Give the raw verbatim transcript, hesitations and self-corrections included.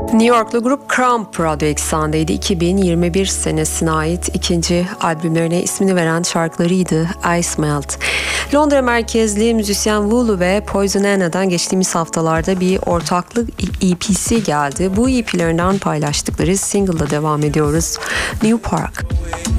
New Yorklu grup Crump radyo eksenindeydi. iki bin yirmi bir senesine ait ikinci albümlerine ismini veren şarkılarıydı Ice Melt. Londra merkezli müzisyen Wulu ve Poison Anna'dan geçtiğimiz haftalarda bir ortaklık E P'si geldi. Bu E P'lerinden paylaştıkları single'la devam ediyoruz. New Park.